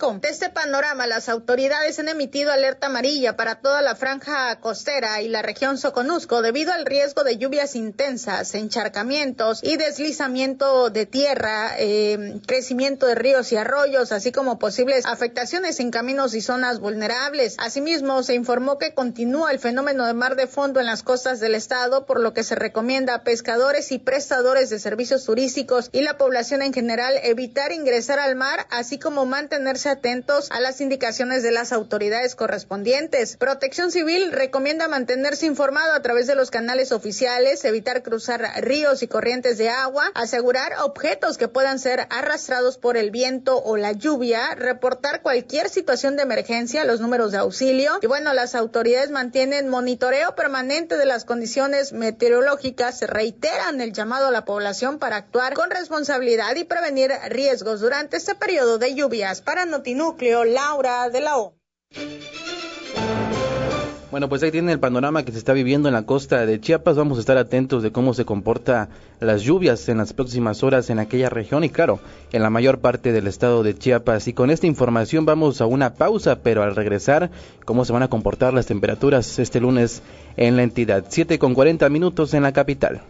De este panorama, las autoridades han emitido alerta amarilla para toda la franja costera y la región Soconusco debido al riesgo de lluvias intensas, encharcamientos y deslizamiento de tierra, crecimiento de ríos y arroyos, así como posibles afectaciones en caminos y zonas vulnerables. Asimismo, se informó que continúa el fenómeno de mar de fondo en las costas del estado, por lo que se recomienda a pescadores y prestadores de servicios turísticos y la población en general evitar ingresar al mar, así como mantenerse atentos a las indicaciones de las autoridades correspondientes. Protección Civil recomienda mantenerse informado a través de los canales oficiales, evitar cruzar ríos y corrientes de agua, asegurar objetos que puedan ser arrastrados por el viento o la lluvia, reportar cualquier situación de emergencia, los números de auxilio. Y bueno, las autoridades mantienen monitoreo permanente de las condiciones meteorológicas, reiteran el llamado a la población para actuar con responsabilidad y prevenir riesgos durante este periodo de lluvias. Para Notinúcleo, Laura de la O. Bueno, pues ahí tiene el panorama que se está viviendo en la costa de Chiapas. Vamos a estar atentos de cómo se comporta las lluvias en las próximas horas en aquella región y claro, en la mayor parte del estado de Chiapas. Y con esta información vamos a una pausa, pero al regresar, cómo se van a comportar las temperaturas este lunes en la entidad. 7:40 en la capital.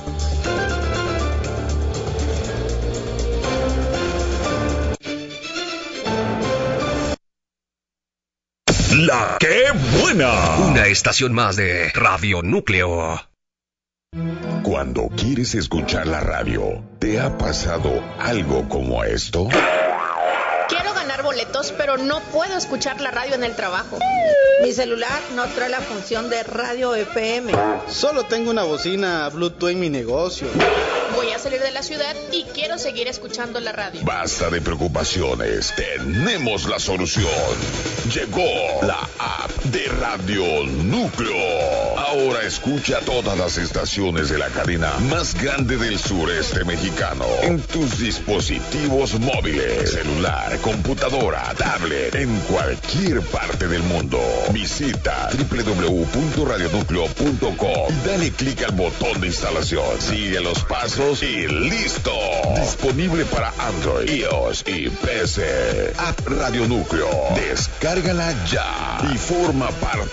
La ¡Qué buena! Una estación más de Radio Núcleo. Cuando quieres escuchar la radio, ¿te ha pasado algo como esto? Quiero ganar boletos, pero no puedo escuchar la radio en el trabajo. Mi celular no trae la función de radio FM. Solo tengo una bocina Bluetooth en mi negocio. Voy a salir de la ciudad y quiero seguir escuchando la radio. Basta de preocupaciones, tenemos la solución. Llegó la app de Radio Núcleo. Ahora escucha todas las estaciones de la cadena más grande del sureste mexicano en tus dispositivos móviles, celular, computadora, tablet, en cualquier parte del mundo. Visita www.radionucleo.com y dale clic al botón de instalación. Sigue los pasos y listo. Disponible para Android, iOS y PC. App Radio Núcleo. Descárgala ya y forma parte